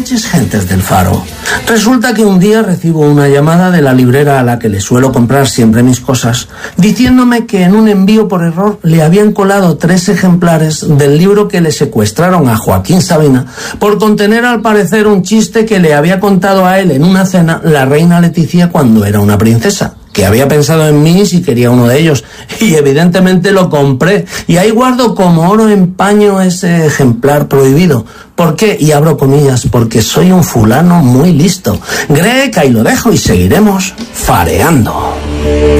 noches, gentes del Faro. Resulta que un día recibo una llamada de la librera a la que le suelo comprar siempre mis cosas, diciéndome que en un envío por error le habían colado 3 ejemplares del libro que le secuestraron a Joaquín Sabina por contener al parecer un chiste que le había contado a él en una cena la reina Leticia cuando era una princesa, que había pensado en mí si quería uno de ellos, y evidentemente lo compré, y ahí guardo como oro en paño ese ejemplar prohibido. ¿Por qué? Y abro comillas, porque soy un fulano muy listo. Greg, ahí lo dejo y seguiremos fareando.